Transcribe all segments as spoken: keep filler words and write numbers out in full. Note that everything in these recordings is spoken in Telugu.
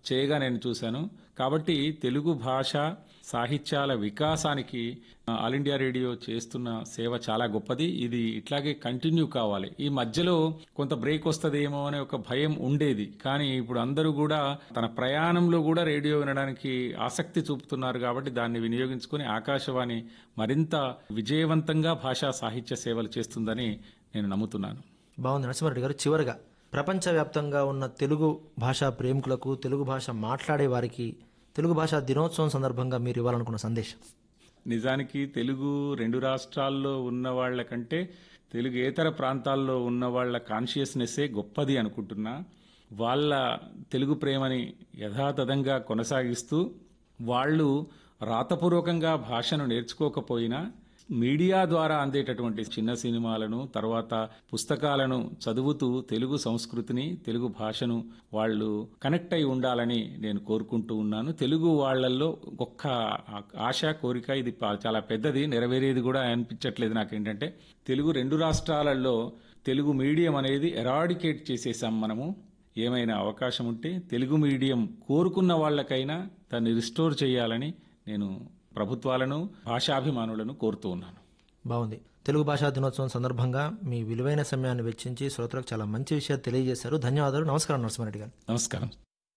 చేయగా నేను చూశాను. కాబట్టి తెలుగు భాష సాహిత్యాల వికాసానికి ఆ, ఆల్ ఇండియా రేడియో చేస్తున్న సేవ చాలా గొప్పది. ఇది ఇట్లాగే కంటిన్యూ కావాలి. ఈ మధ్యలో కొంత బ్రేక్ వస్తదేమో అనే ఒక భయం ఉండేది. కానీ ఇప్పుడు అందరూ కూడా తన ప్రయాణంలో కూడా రేడియో వినడానికి ఆసక్తి చూపుతున్నారు. కాబట్టి దాన్ని వినియోగించుకుని ఆకాశవాణి మరింత విజయవంతంగా భాషా సాహిత్య సేవలు చేస్తుందని నేను నమ్ముతున్నాను. బాగుంది నరసింహారెడ్డి గారు. చివరగా ప్రపంచవ్యాప్తంగా ఉన్న తెలుగు భాషా ప్రేమికులకు, తెలుగు భాష మాట్లాడే వారికి తెలుగు భాషా దినోత్సవం సందర్భంగా మీరు ఇవ్వాలనుకున్న సందేశం. నిజానికి తెలుగు రెండు రాష్ట్రాల్లో ఉన్న వాళ్ళ కంటే తెలుగేతర ప్రాంతాల్లో ఉన్న వాళ్ళ కాన్షియస్నెస్సే గొప్పది అనుకుంటున్నా. వాళ్ళ తెలుగు ప్రేమని యథాతథంగా కొనసాగిస్తూ వాళ్ళు రాతపూర్వకంగా భాషను నేర్చుకోకపోయినా మీడియా ద్వారా అందేటటువంటి చిన్న సినిమాలను, తర్వాత పుస్తకాలను చదువుతూ తెలుగు సంస్కృతిని, తెలుగు భాషను వాళ్ళు కనెక్ట్ అయి ఉండాలని నేను కోరుకుంటూ ఉన్నాను. తెలుగు వాళ్ళల్లో ఒక్క ఆశ, కోరిక, ఇది పా- చాలా పెద్దది, నెరవేరేది కూడా అనిపించట్లేదు నాకేంటంటే, తెలుగు రెండు రాష్ట్రాలలో తెలుగు మీడియం అనేది ఎరాడికేట్ చేసేసాం మనము. ఏమైనా అవకాశం ఉంటే తెలుగు మీడియం కోరుకున్న వాళ్ళకైనా దాన్ని రిస్టోర్ చేయాలని నేను ప్రభుత్వాలను, భాషాభిమానులను కోరుతూ ఉన్నాను. బాగుంది. తెలుగు భాషా దినోత్సవం సందర్భంగా మీ విలువైన సమయాన్ని వెచ్చించి శ్రోతలకు చాలా మంచి విషయాలు తెలియజేశారు. ధన్యవాదాలు. నమస్కారం నరసింహారెడ్డి గారు. నమస్కారం.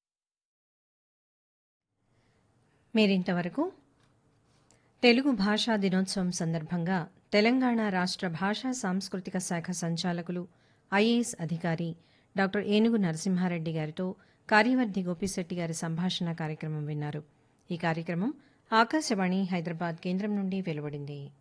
మీరింతవరకు తెలుగు భాషా దినోత్సవం సందర్భంగా తెలంగాణ రాష్ట్ర భాషా సాంస్కృతిక శాఖ సంచాలకులు, ఐఏఎస్ అధికారి డాక్టర్ ఏనుగు నరసింహారెడ్డి గారితో కార్యవర్ధి గోపిశెట్టి గారి సంభాషణ కార్యక్రమం విన్నారు. ఈ కార్యక్రమం ఆకాశవాణి హైదరాబాద్ కేంద్రం నుండి వెలువడింది.